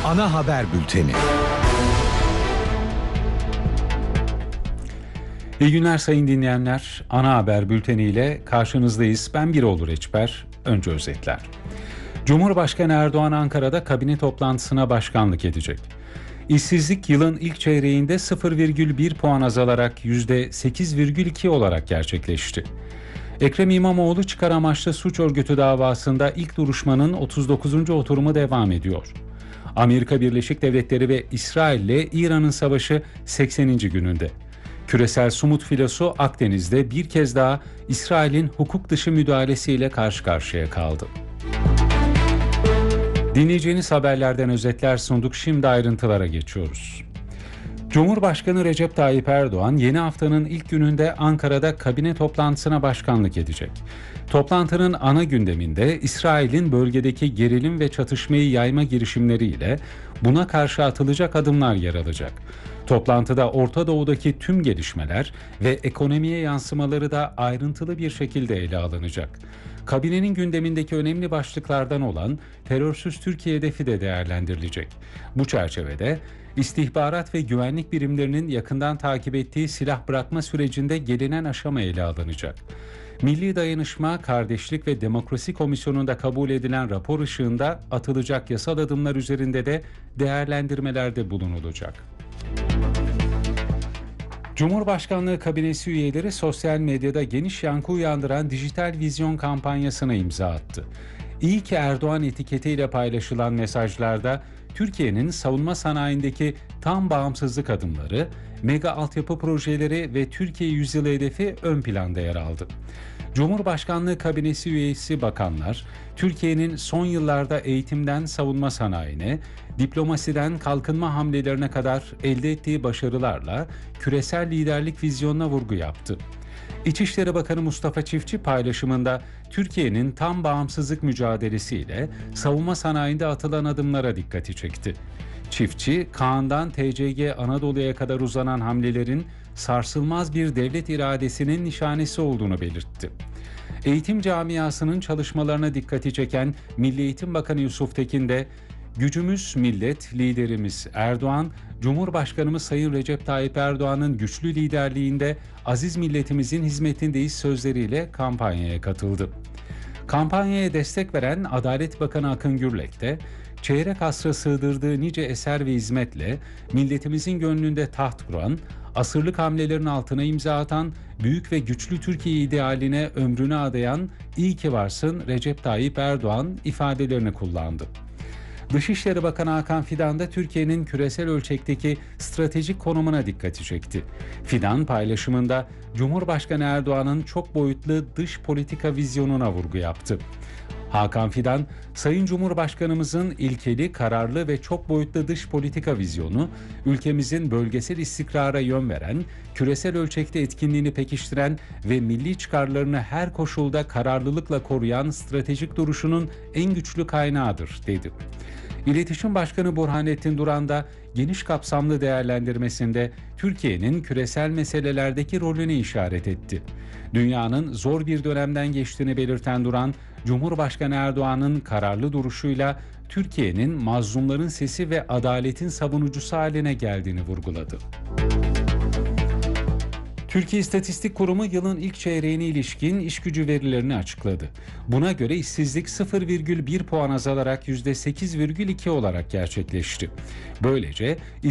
Ana haber bülteni. İyi günler sayın dinleyenler. Ana haber bülteniyle karşınızdayız. Ben Birol Reçber. Önce özetler. Cumhurbaşkanı Erdoğan Ankara'da kabine toplantısına başkanlık edecek. İşsizlik yılın ilk çeyreğinde 0,1 puan azalarak %8,2 olarak gerçekleşti. Ekrem İmamoğlu çıkar amaçlı suç örgütü davasında ilk duruşmanın 39. oturumu devam ediyor. Amerika Birleşik Devletleri ve İsrail ile İran'ın savaşı 80. gününde. Küresel sumut filosu Akdeniz'de bir kez daha İsrail'in hukuk dışı müdahalesiyle karşı karşıya kaldı. Dinleyeceğiniz haberlerden özetler sunduk. Şimdi ayrıntılara geçiyoruz. Cumhurbaşkanı Recep Tayyip Erdoğan yeni haftanın ilk gününde Ankara'da kabine toplantısına başkanlık edecek. Toplantının ana gündeminde İsrail'in bölgedeki gerilim ve çatışmayı yayma girişimleriyle buna karşı atılacak adımlar yer alacak. Toplantıda Orta Doğu'daki tüm gelişmeler ve ekonomiye yansımaları da ayrıntılı bir şekilde ele alınacak. Kabinenin gündemindeki önemli başlıklardan olan terörsüz Türkiye hedefi de değerlendirilecek. Bu çerçevede istihbarat ve güvenlik birimlerinin yakından takip ettiği silah bırakma sürecinde gelinen aşama ele alınacak. Milli Dayanışma, Kardeşlik ve Demokrasi Komisyonu'nda kabul edilen rapor ışığında atılacak yasal adımlar üzerinde de değerlendirmelerde bulunulacak. Cumhurbaşkanlığı kabinesi üyeleri sosyal medyada geniş yankı uyandıran dijital vizyon kampanyasına imza attı. İyi ki Erdoğan etiketiyle paylaşılan mesajlarda Türkiye'nin savunma sanayindeki tam bağımsızlık adımları, mega altyapı projeleri ve Türkiye Yüzyılı hedefi ön planda yer aldı. Cumhurbaşkanlığı kabinesi üyesi bakanlar, Türkiye'nin son yıllarda eğitimden savunma sanayine, diplomasiden kalkınma hamlelerine kadar elde ettiği başarılarla küresel liderlik vizyonuna vurgu yaptı. İçişleri Bakanı Mustafa Çiftçi paylaşımında Türkiye'nin tam bağımsızlık mücadelesiyle savunma sanayinde atılan adımlara dikkati çekti. Çiftçi, Kaan'dan TCG Anadolu'ya kadar uzanan hamlelerin sarsılmaz bir devlet iradesinin nişanesi olduğunu belirtti. Eğitim camiasının çalışmalarına dikkati çeken Milli Eğitim Bakanı Yusuf Tekin de "Gücümüz millet, liderimiz Erdoğan, Cumhurbaşkanımız Sayın Recep Tayyip Erdoğan'ın güçlü liderliğinde aziz milletimizin hizmetindeyiz" sözleriyle kampanyaya katıldı. Kampanyaya destek veren Adalet Bakanı Akın Gürlek de çeyrek asra sığdırdığı nice eser ve hizmetle milletimizin gönlünde taht kuran, asırlık hamlelerin altına imza atan, büyük ve güçlü Türkiye idealine ömrünü adayan "İyi ki varsın Recep Tayyip Erdoğan" ifadelerini kullandı. Dışişleri Bakanı Hakan Fidan da Türkiye'nin küresel ölçekteki stratejik konumuna dikkati çekti. Fidan paylaşımında Cumhurbaşkanı Erdoğan'ın çok boyutlu dış politika vizyonuna vurgu yaptı. Hakan Fidan, Sayın Cumhurbaşkanımızın ilkeli, kararlı ve çok boyutlu dış politika vizyonu, ülkemizin bölgesel istikrara yön veren, küresel ölçekte etkinliğini pekiştiren ve milli çıkarlarını her koşulda kararlılıkla koruyan stratejik duruşunun en güçlü kaynağıdır, dedi. İletişim Başkanı Burhanettin Duran da geniş kapsamlı değerlendirmesinde Türkiye'nin küresel meselelerdeki rolünü işaret etti. Dünyanın zor bir dönemden geçtiğini belirten Duran, Cumhurbaşkanı Erdoğan'ın kararlı duruşuyla Türkiye'nin mazlumların sesi ve adaletin savunucusu haline geldiğini vurguladı. Türkiye İstatistik Kurumu yılın ilk çeyreğine ilişkin işgücü verilerini açıkladı. Buna göre işsizlik 0,1 puan azalarak %8,2 olarak gerçekleşti. Böylece